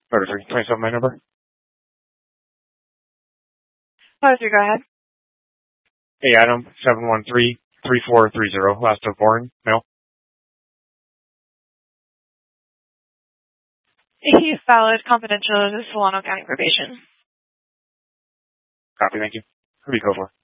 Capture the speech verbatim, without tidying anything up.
Motor three twenty-seven, my number. Motor three, go ahead. Hey, Adam, seven one three, three four three zero, last of Warren, mail. He's valid, confidential, to Solano County probation. Copy, thank you. Who do you go for?